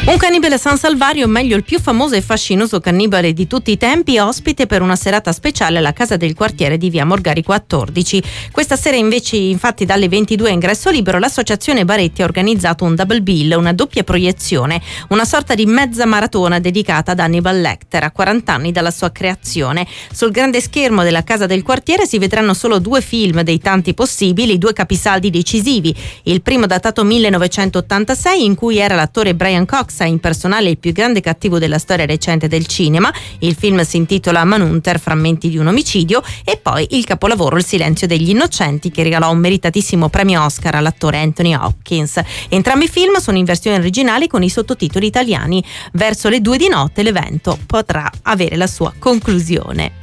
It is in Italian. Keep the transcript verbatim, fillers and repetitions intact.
Un cannibale San Salvario, meglio il più famoso e fascinoso cannibale di tutti i tempi, ospite per una serata speciale alla Casa del Quartiere di via Morgari quattordici. Questa sera invece, infatti, dalle ventidue a ingresso libero, l'associazione Baretti ha organizzato un double bill, una doppia proiezione, una sorta di mezza maratona dedicata ad Hannibal Lecter, a quaranta anni dalla sua creazione. Sul grande schermo della Casa del Quartiere si vedranno solo due film dei tanti possibili, due capisaldi decisivi. Il primo datato millenovecentottantasei, in cui era l'attore Brian Cox a impersonare il più grande cattivo della storia recente del cinema. Il film si intitola Manhunter, frammenti di un omicidio, e poi il capolavoro Il silenzio degli innocenti, che regalò un meritatissimo premio Oscar all'attore Anthony Hopkins. Entrambi i film sono in versione originale con i sottotitoli italiani. Verso le due di notte l'evento potrà avere la sua conclusione.